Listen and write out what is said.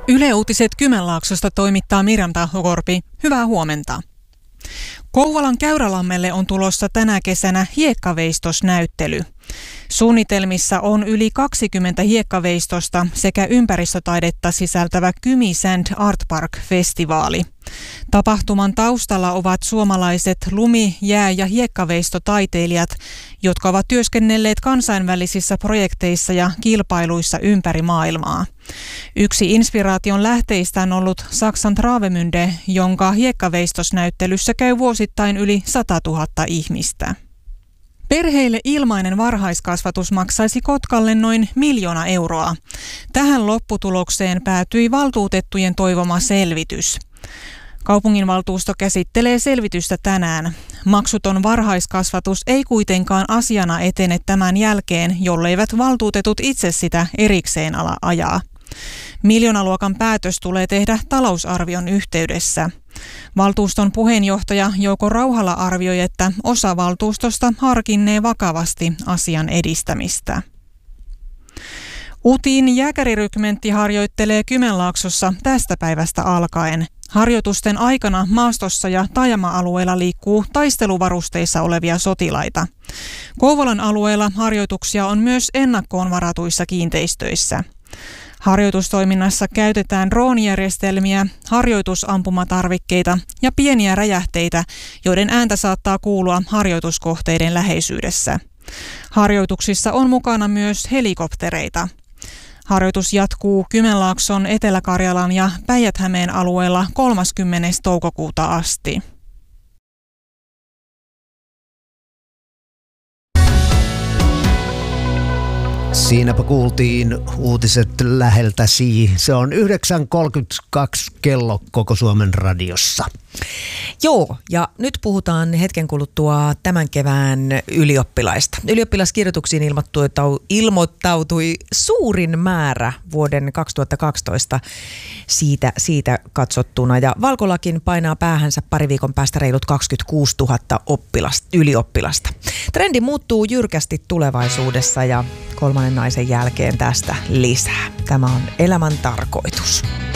Yle Uutiset Kymenlaaksosta toimittaa Mirjam Tahokorpi. Hyvää huomenta. Kouvolan Käyrälammelle on tulossa tänä kesänä hiekkaveistosnäyttely. Suunnitelmissa on yli 20 hiekkaveistosta sekä ympäristötaidetta sisältävä Kymi Sand Art Park-festivaali. Tapahtuman taustalla ovat suomalaiset lumi-, jää- ja hiekkaveistotaiteilijat, jotka ovat työskennelleet kansainvälisissä projekteissa ja kilpailuissa ympäri maailmaa. Yksi inspiraation lähteistä on ollut Saksan Travemünde, jonka hiekkaveistosnäyttelyssä käy vuosittain yli 100 000 ihmistä. Perheille ilmainen varhaiskasvatus maksaisi Kotkalle noin 1 miljoona euroa. Tähän lopputulokseen päätyi valtuutettujen toivoma selvitys. Kaupunginvaltuusto käsittelee selvitystä tänään. Maksuton varhaiskasvatus ei kuitenkaan asiana etene tämän jälkeen, jolleivät valtuutetut itse sitä erikseen ala ajaa. Miljoonaluokan päätös tulee tehdä talousarvion yhteydessä. Valtuuston puheenjohtaja Jouko Rauhala arvioi, että osa valtuustosta harkinnee vakavasti asian edistämistä. UTIin jääkärirykmentti harjoittelee Kymenlaaksossa tästä päivästä alkaen. Harjoitusten aikana maastossa ja taajama-alueella liikkuu taisteluvarusteissa olevia sotilaita. Kouvolan alueella harjoituksia on myös ennakkoon varatuissa kiinteistöissä. Harjoitustoiminnassa käytetään droonijärjestelmiä, harjoitusampumatarvikkeita ja pieniä räjähteitä, joiden ääntä saattaa kuulua harjoituskohteiden läheisyydessä. Harjoituksissa on mukana myös helikoptereita. Harjoitus jatkuu Kymenlaakson, Etelä-Karjalan ja Päijät-Hämeen alueella 30. toukokuuta asti. Siinäpä kuultiin uutiset läheltäsi. Se on 9.32 kello koko Suomen radiossa. Joo, ja nyt puhutaan hetken kuluttua tämän kevään ylioppilaista. Ylioppilaskirjoituksiin ilmoittautui suurin määrä vuoden 2012 siitä katsottuna. Ja Valkolakin painaa päähänsä pari viikon päästä reilut 26 000 ylioppilasta. Trendi muuttuu jyrkästi tulevaisuudessa ja kolmannen naisen jälkeen tästä lisää. Tämä on elämän tarkoitus.